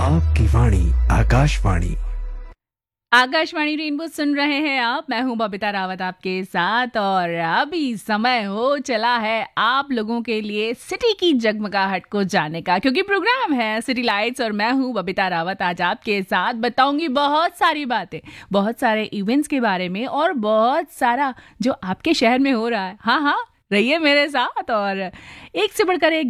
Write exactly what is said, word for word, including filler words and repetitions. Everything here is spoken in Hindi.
आपकी वाणी आकाशवाणी। आकाशवाणी रेनबो सुन रहे हैं आप। मैं हूं बबीता रावत आपके साथ और अभी समय हो चला है आप लोगों के लिए सिटी की जगमगाहट को जानने का, क्योंकि प्रोग्राम है सिटी लाइट्स और मैं हूं बबीता रावत। आज आपके साथ बताऊंगी बहुत सारी बातें, बहुत सारे इवेंट्स के बारे में और बहुत सारा जो आपके शहर में हो रहा है। हाँ हाँ, रहिए मेरे साथ और एक से बढ़कर एक